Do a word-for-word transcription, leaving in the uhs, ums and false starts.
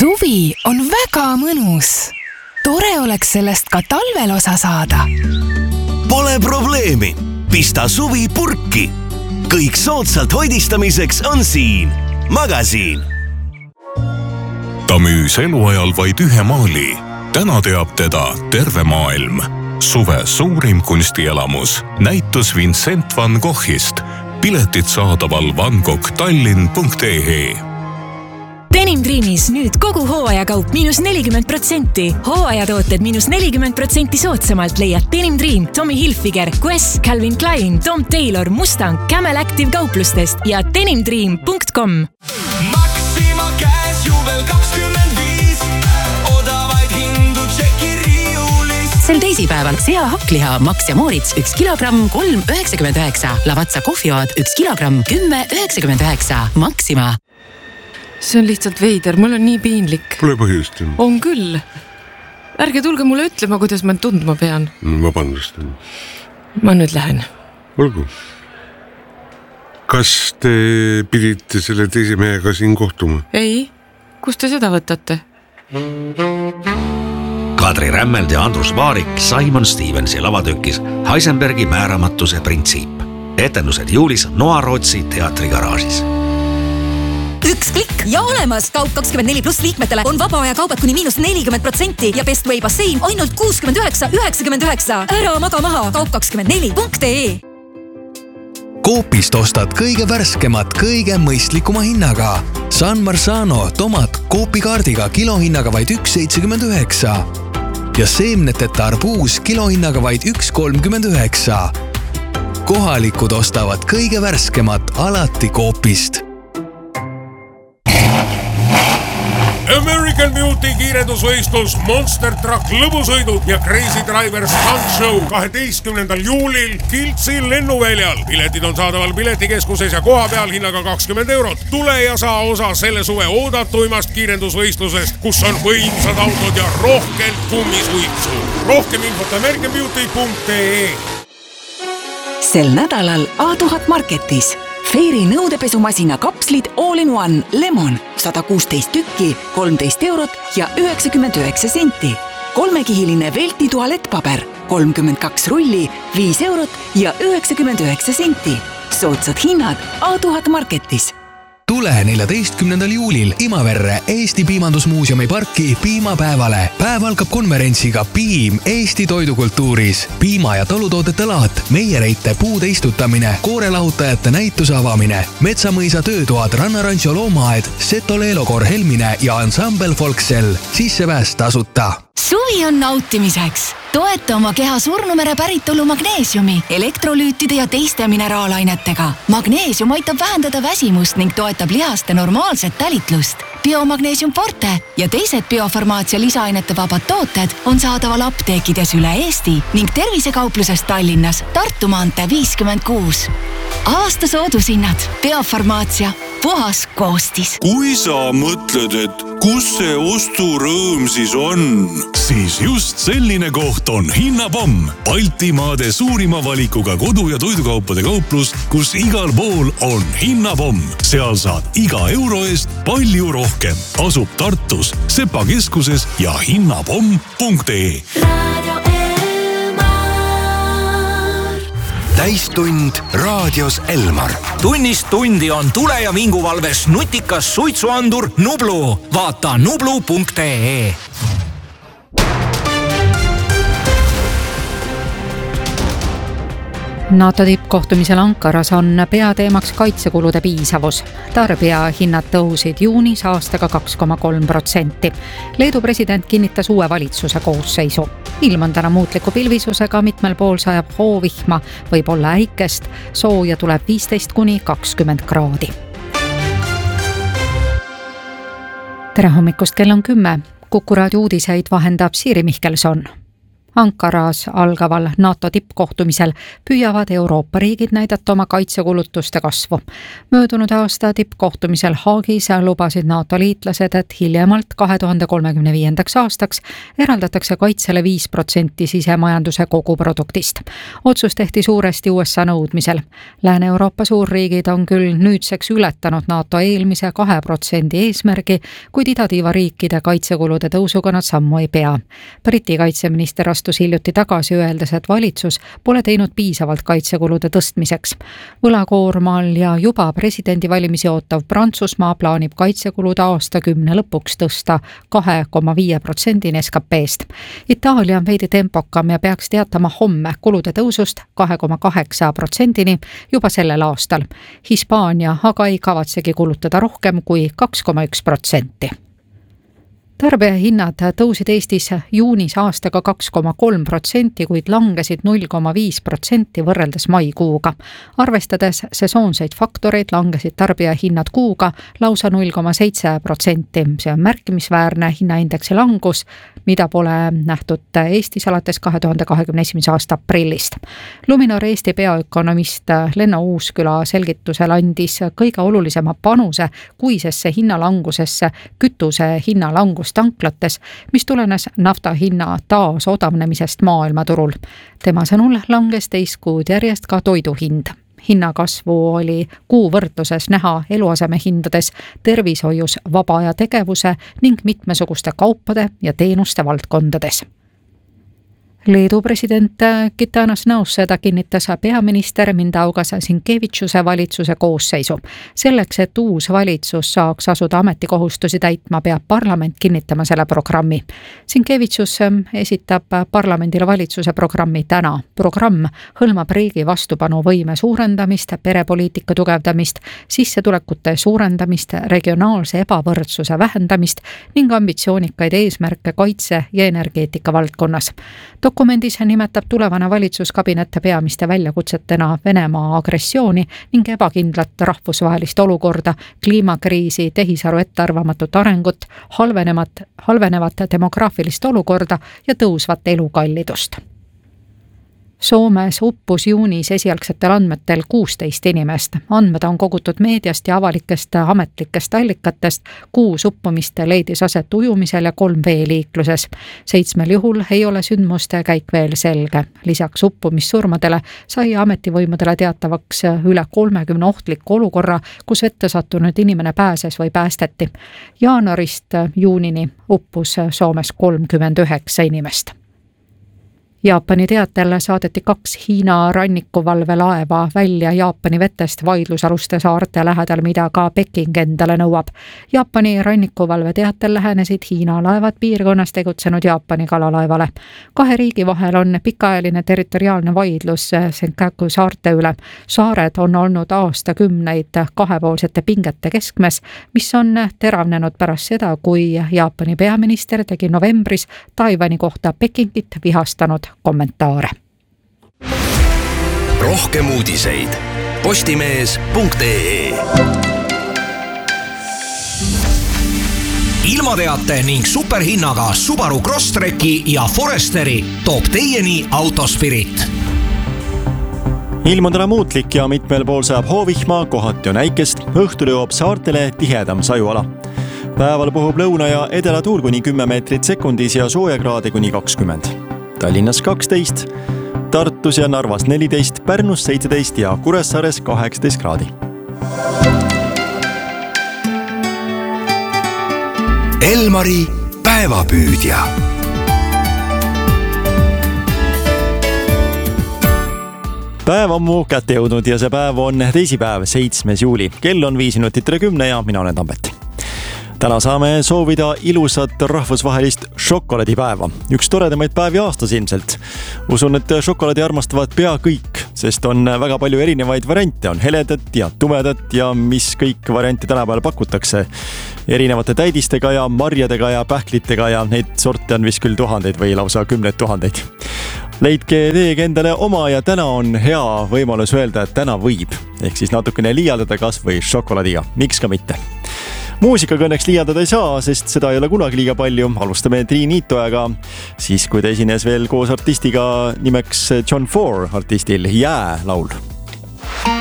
Suvi on väga mõnus. Tore oleks sellest ka talvel osa saada. Pole probleemi. Pista suvi purki. Kõik soodsalt hoidistamiseks on siin. Magasiin. Ta müüs eluajal vaid ühe maali. Täna teab teda terve maailm. Suve suurim kunstielamus. Näitus Vincent van Goghist. Piletid saadaval vangoghtallinn punkt ee. Denim Dreamis nüüd kogu hooajakaup miinus nelikümmend protsenti. Hooajatooted miinus nelikümmend protsenti soodsamalt leiad Denim Dream, Tommy Hilfiger, Guess, Calvin Klein, Tom Taylor, Mustang, Camel Active kauplustest ja denim dream punkt com. Maxima käes juubel kakskümmend viis. Odavaid hindu tšeki riiulis. Sel teisipäeval sea hakkliha Max ja Moritz üks kilogramm kolm üheksakümmend üheksa. Lavatsa kohvioad üks kilogramm kümme üheksakümmend üheksa. Maxima. See on lihtsalt veider, mul on nii piinlik. Pole põhjust. On küll. Ärge tulge mulle ütlema, kuidas ma tundma pean. Vabandust. Ma nüüd lähen. Olgu. Kas te pidite selle teise mehega siin kohtuma? Ei. Kus te seda võtate? Kadri Rämmeld ja Andrus Vaarik Simon Stevensi lavatökis Heisenbergi määramatuse printsiip. Etendused juulis Noa Rootsi teatrigaraažis. Üks klikk ja olemas! Kaup kakskümmend neli pluss liikmetele on vaba aja kaubad kuni miinus nelikümmend protsenti ja Best Way bassein ainult kuuskümmend üheksa üheksakümmend üheksa. Ära maga maha! Kaup kakskümmend neli punkt ee. Coopist ostad kõige värskemat, kõige mõistlikuma hinnaga. San Marzano tomat Coopi kaardiga kilohinnaga vaid üks seitsekümmend üheksa. Ja seemneteta arbuus kilohinnaga vaid üks kolmkümmend üheksa. Kohalikud ostavad kõige värskemat alati Coopist. American Beauty kiirendusvõistlus, Monster Truck lõbusõidud ja Crazy Driver Stunt Show kaheteistkümnendal juulil Kiltsi lennuväljal. Piletid on saadaval piletikeskuses ja koha peal hinnaga kakskümmend eurot. Tule ja saa osa selle suve oodatuimast kiirendusvõistlusest, kus on võimsad autod ja rohkelt kummisuitsu. Rohkem infot American Beauty punkt ee. Sel nädalal A tuhat Marketis. Fairy nõudepesumasina kapslid All in One Lemon sada kuusteist tükki, kolmteist eurot ja üheksakümmend üheksa senti. Kolmekihiline Velti tualettpaber kolmkümmend kaks rulli, viis eurot ja üheksakümmend üheksa senti. Soodsad hinnad A tuhat Marketis. Tule neljateistkümnendal juulil Imaverre Eesti Piimandusmuuseumi parki piimapäevale. Päev algab konverentsiga Piim Eesti toidukultuuris. Piima- ja tolutoodete laat, meiereite puude istutamine, koorelahutajate näituse avamine, Metsamõisa töötoad, Rannarancho loomaaed, Seto Leelokor Helmine ja Ensemble Folksel. Sissepääs tasuta. Suvi on nautimiseks. Toeta oma keha surnumere päritolu magneesiumi, elektrolüütide ja teiste mineraalainetega. Magneesium aitab vähendada väsimust ning toetab lihaste normaalset tälitlust. Biomagneesium Forte ja teised biofarmaatsia lisaainete vabad tooted on saadaval apteekides üle Eesti ning tervisekaupluses Tallinnas Tartu maantee viiskümmend kuus. Aasta soodushinnad. Biofarmaatsia. Puhas koostis. Kui sa mõtled, et kus see osturõõm siis on? Siis just selline koht on Hinnapomm. Baltimaade suurima valikuga kodu- ja toidukaupade kauplus, kus igal pool on Hinnapomm. Seal saad iga euro eest palju rohkem. Asub Tartus, Sepa keskuses ja hinnapomm punkt ee. Täistund raadios Elmar. Tunnist tundi on tule- ja vinguvalves nutikas suitsuandur Nublu. Vaata nublu punkt ee. NATO tippkohtumisel Ankaras on peateemaks kaitsekulude piisavus. Tarbijahinnad tõusid juunis aastaga kaks koma kolm protsenti. Leedu president kinnitas uue valitsuse koosseisu. Ilm on täna muutliku pilvisusega, mitmel pool sajab hoovihma, võib olla äikest, sooja tuleb viisteist kuni kakskümmend kraadi. Tere hommikust, kell on kümme. Kuku raadio uudiseid vahendab Siiri Mihkelson. Ankaras algaval NATO tippkohtumisel püüavad Euroopa riigid näidata oma kaitsekulutuste kasvu. Möödunud aasta tippkohtumisel Haagis lubasid NATO liitlased, et hiljemalt kahe tuhande kolmekümne viiendaks aastaks eraldatakse kaitsele viis protsenti sisemajanduse koguproduktist. Otsus tehti suuresti U S A nõudmisel. Lääne-Euroopa suurriigid on küll nüüdseks ületanud NATO eelmise kahe protsendi eesmärgi, kuid idatiiva riikide kaitsekulude tõusuga nad sammu ei pea. Briti kaitseminister astus hiljuti tagasi, öeldes, et valitsus pole teinud piisavalt kaitsekulude tõstmiseks. Võlakoormal ja juba presidendivalimisi ootav Prantsusmaa plaanib kaitsekulude aastakümne lõpuks tõsta kahe koma viie protsendini S K P-st. Itaalia on veidi tempokam ja peaks teatama homme kulude tõusust kahe koma kaheksa protsendini juba sellel aastal. Hispaania aga ei kavatsegi kulutada rohkem kui kaks koma üks protsenti. Tarbijahinnad tõusid Eestis juunis aastaga kaks koma kolm protsenti, kuid langesid null koma viis protsenti võrreldes maikuuga. Arvestades sesoonseid faktoreid langesid tarbijahinnad kuuga lausa null koma seitse protsenti. See on märkimisväärne hinnaindeksi langus, mida pole nähtud Eestis alates kahe tuhande kahekümne esimese aasta aprillist. Luminor Eesti peaökonomist Lenno Uusküla selgitusel andis kõige olulisema panuse kuisesse hinnalangusesse kütuse hinnalangust tanklates, mis tulenes nafta hinna taas odavnemisest maailmaturul. Tema sõnul langes teist kuud järjest ka toiduhind. Hinnakasvu oli kuu võrdluses näha eluaseme hindades, tervishoius, vaba aja tegevuse ning mitmesuguste kaupade ja teenuste valdkondades. Leedu president Gitanas Nauseda kinnitas peaminister Mindaugas Sinkeviciuse valitsuse koosseisu. Selleks, et uus valitsus saaks asuda ametikohustusi täitma, peab parlament kinnitama selle programmi. Sinkevicius esitab parlamendile valitsuse programmi täna. Programm hõlmab riigi vastupanuvõime suurendamist, perepoliitika tugevdamist, sissetulekute suurendamist, regionaalse ebavõrdsuse vähendamist ning ambitsioonikaid eesmärke kaitse ja energeetika valdkonnas. Dokumendis nimetab tulevane valitsuskabinet peamiste väljakutsetena Venemaa agressiooni ning ebakindlat rahvusvahelist olukorda, kliimakriisi, tehisaru ettearvamatut arengut, halvenevat, halvenevat demograafilist olukorda ja tõusvat elukallidust. Soomes uppus juunis esialgsetel andmetel kuusteist inimest. Andmed on kogutud meediast ja avalikest ametlikest allikatest. Kuus uppumist leidis aset ujumisel ja kolm veeliikluses. Seitsmel juhul ei ole sündmuste käik veel selge. Lisaks uppumissurmadele sai ametivõimudele teatavaks üle kolmekümne ohtliku olukorra, kus vette sattunud inimene pääses või päästeti. Jaanuarist juunini uppus Soomes kolmkümmend üheksa inimest. Jaapani teatel saadeti kaks Hiina rannikuvalve laeva välja Jaapani vetest vaidlusaluste saarte lähedal, mida ka Peking endale nõuab. Jaapani rannikuvalve teatel lähenesid Hiina laevad piirkonnas tegutsenud Jaapani kalalaevale. Kahe riigi vahel on pikaajaline territoriaalne vaidlus Senkaku saarte üle. Saared on olnud aastakümneid kahepoolsete pingete keskmes, mis on teravnenud pärast seda, kui Jaapani peaminister tegi novembris Taiwani kohta Pekingit vihastanud kommentaare. Rohkem uudiseid postimees punkt ee. Ilmateate ning superhinnaga Subaru Crosstreki ja Foresteri toob teieni Autospirit. Ilm on täna muutlik ja mitmel pool saab hoovihma, kohati on äikest, õhtul jõuab saartele tihedam sajuala. Päeval puhub lõuna ja edela tuul kuni kümme meetrit sekundis ja soojakraade kuni kakskümmend. Tallinnas kaksteist, Tartus ja Narvas neliteist, Pärnus seitseteist ja Kuressaares kaheksateist kraadi. Elmari päevapüüdja. Päev on mu kätte jõudnud ja see päev on teisipäev, seitsmes juuli. Kell on viis minutit üle kümne ja mina olen Tambet. Täna saame soovida ilusat rahvusvahelist šokolaadipäeva. Üks toredamaid päevi aastas ilmselt. Usun, et šokolaadi armastavad pea kõik, sest on väga palju erinevaid variante. On heledat ja tumedat ja mis kõik variante tänapäeval pakutakse. Erinevate täidistega ja marjadega ja pähklitega ja neid sorte on vist küll tuhandeid või lausa kümneid tuhandeid. Leidke teega endale oma ja täna on hea võimalus öelda, et täna võib. Ehk siis natukene liialdada kas või šokolaadiga. Miks ka mitte? Muusikaga õnneks liialdada ei saa, sest seda ei ole kunagi liiga palju. Alustame Triin Niitojaga, siis kui ta esines veel koos artistiga nimeks John Four artistil Jää laul.